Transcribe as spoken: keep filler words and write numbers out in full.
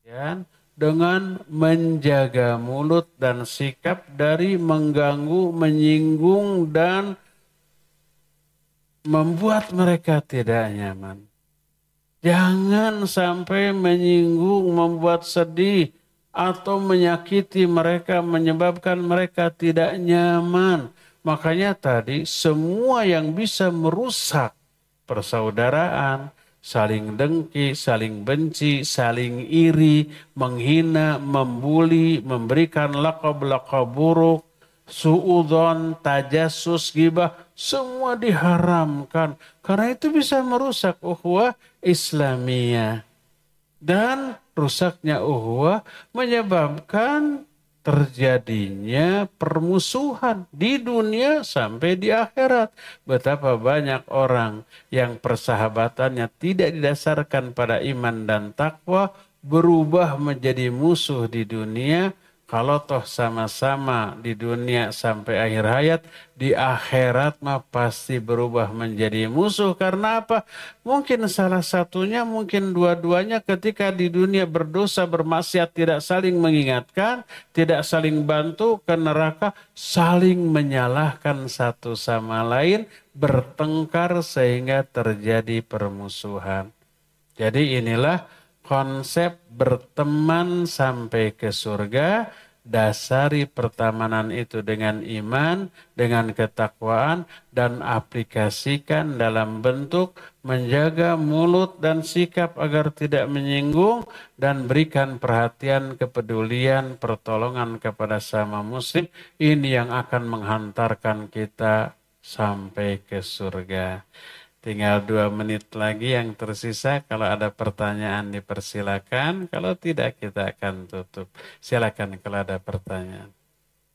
dengan menjaga mulut dan sikap dari mengganggu, menyinggung, dan membuat mereka tidak nyaman. Jangan sampai menyinggung, membuat sedih, atau menyakiti mereka, menyebabkan mereka tidak nyaman. Makanya tadi semua yang bisa merusak persaudaraan, saling dengki, saling benci, saling iri, menghina, membuli, memberikan laqab-laqab buruk, suudzon, tajasus, ghibah, semua diharamkan. Karena itu bisa merusak ukhuwah Islamiyah. Dan rusaknya ukhuwah menyebabkan terjadinya permusuhan di dunia sampai di akhirat. Betapa banyak orang yang persahabatannya tidak didasarkan pada iman dan takwa berubah menjadi musuh di dunia. Kalau toh sama-sama di dunia sampai akhir hayat, di akhirat mah pasti berubah menjadi musuh. Karena apa? Mungkin salah satunya, mungkin dua-duanya ketika di dunia berdosa, bermaksiat, tidak saling mengingatkan, tidak saling bantu ke neraka, saling menyalahkan satu sama lain, bertengkar sehingga terjadi permusuhan. Jadi inilah konsep berteman sampai ke surga. Dasari pertemanan itu dengan iman, dengan ketakwaan, dan aplikasikan dalam bentuk menjaga mulut dan sikap agar tidak menyinggung, dan berikan perhatian, kepedulian, pertolongan kepada sama muslim. Ini yang akan menghantarkan kita sampai ke surga. Tinggal dua menit lagi yang tersisa. Kalau ada pertanyaan dipersilakan. Kalau tidak kita akan tutup. Silakan kalau ada pertanyaan.